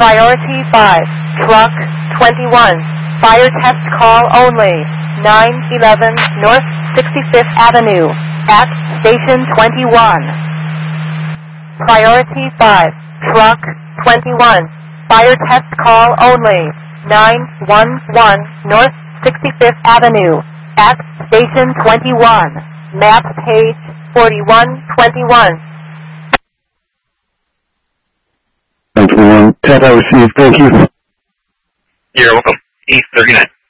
Priority 5, Truck 21, fire test call only, 911 North 65th Avenue, at Station 21. Priority 5, Truck 21, fire test call only, 911 North 65th Avenue, at Station 21, map page 4121. 921, Ted, I received. Thank you. You're welcome. East 39.